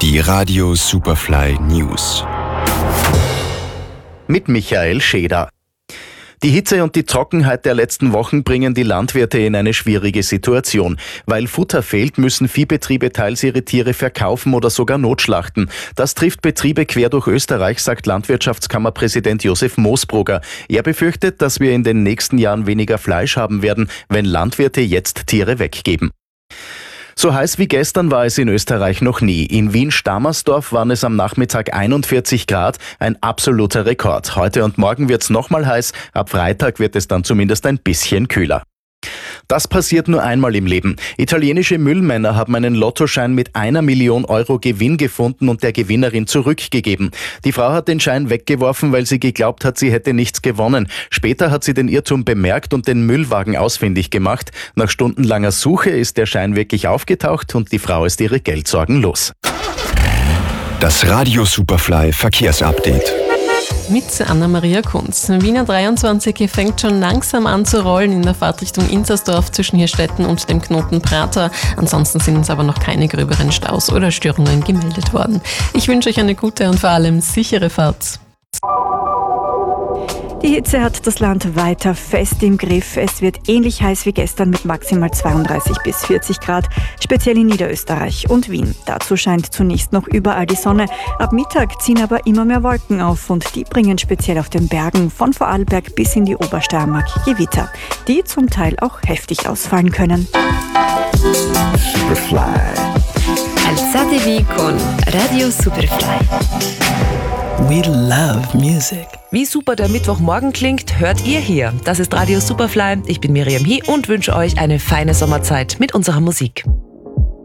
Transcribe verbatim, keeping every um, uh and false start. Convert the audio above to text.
Die Radio Superfly News. Mit Michael Scheder. Die Hitze und die Trockenheit der letzten Wochen bringen die Landwirte in eine schwierige Situation. Weil Futter fehlt, müssen Viehbetriebe teils ihre Tiere verkaufen oder sogar notschlachten. Das trifft Betriebe quer durch Österreich, sagt Landwirtschaftskammerpräsident Josef Moosbrugger. Er befürchtet, dass wir in den nächsten Jahren weniger Fleisch haben werden, wenn Landwirte jetzt Tiere weggeben. So heiß wie gestern war es in Österreich noch nie. In Wien-Stammersdorf waren es am Nachmittag einundvierzig Grad, ein absoluter Rekord. Heute und morgen wird's nochmal heiß, ab Freitag wird es dann zumindest ein bisschen kühler. Das passiert nur einmal im Leben. Italienische Müllmänner haben einen Lottoschein mit einer Million Euro Gewinn gefunden und der Gewinnerin zurückgegeben. Die Frau hat den Schein weggeworfen, weil sie geglaubt hat, sie hätte nichts gewonnen. Später hat sie den Irrtum bemerkt und den Müllwagen ausfindig gemacht. Nach stundenlanger Suche ist der Schein wirklich aufgetaucht und die Frau ist ihre Geldsorgen los. Das Radio Superfly Verkehrsupdate. Mit Anna-Maria Kunz. Wiener dreiundzwanzig fängt schon langsam an zu rollen in der Fahrt Richtung Inzersdorf zwischen Hirstetten und dem Knoten Prater. Ansonsten sind uns aber noch keine gröberen Staus oder Störungen gemeldet worden. Ich wünsche euch eine gute und vor allem sichere Fahrt. Die Hitze hat das Land weiter fest im Griff. Es wird ähnlich heiß wie gestern mit maximal zweiunddreißig bis vierzig Grad, speziell in Niederösterreich und Wien. Dazu scheint zunächst noch überall die Sonne. Ab Mittag ziehen aber immer mehr Wolken auf und die bringen speziell auf den Bergen von Vorarlberg bis in die Obersteiermark Gewitter, die zum Teil auch heftig ausfallen können. Superfly. Alzatevi con Radio Superfly. We love music. Wie super der Mittwochmorgen klingt, hört ihr hier. Das ist Radio Superfly. Ich bin Miriam Hie und wünsche euch eine feine Sommerzeit mit unserer Musik.